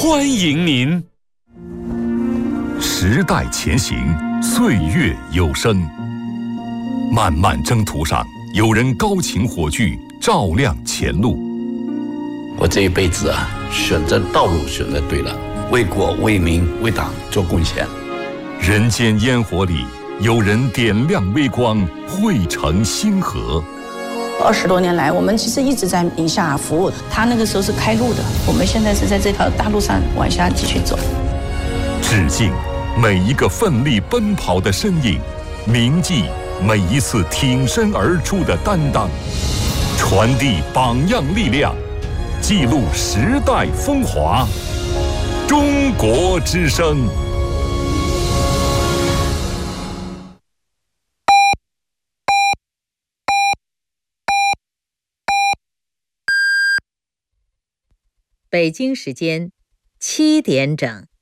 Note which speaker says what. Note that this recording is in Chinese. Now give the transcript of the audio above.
Speaker 1: 欢迎您。时代前行，岁月有声。漫漫征途上，有人高擎火炬，照亮前路。
Speaker 2: 我这一辈子选择道路选择对了，为国为民为党做贡献。
Speaker 1: 人间烟火里，有人点亮微光，汇成星河。
Speaker 3: 20多年来，我们其实一直在宁夏服务。他那个时候是开路的，我们现在是在这条大路上往下继续走。
Speaker 1: 致敬每一个奋力奔跑的身影，铭记每一次挺身而出的担当，传递榜样力量，记录时代风华。中国之声。
Speaker 4: 北京时间7点整。